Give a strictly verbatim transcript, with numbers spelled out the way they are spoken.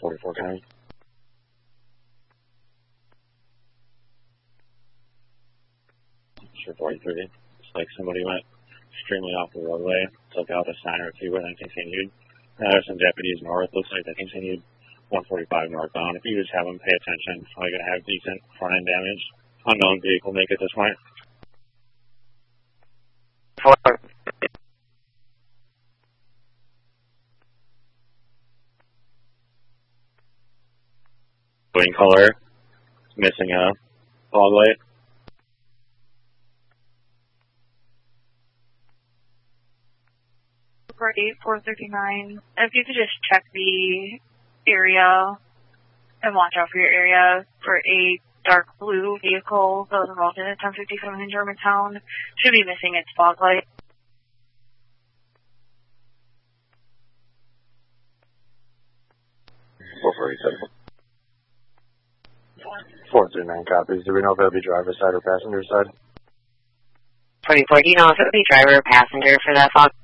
forty-four ten. Sure, forty-three. It's like somebody went extremely off the roadway, took out a sign or two, and then continued. Uh, there's some deputies north. Looks like they continued one forty-five northbound. If you just have them pay attention, probably going to have decent front end damage. Unknown vehicle make at this point. Four. Green color, missing a fog light. For eight four thirty-nine, if you could just check the area and watch out for your area for a dark blue vehicle that was involved in a ten fifty-seven in Germantown. Should be missing its fog light. four forty-seven. four three nine copies. Do we know if it'll be driver's side or passenger side? forty-four, do you know if it would be driver or passenger for that fog?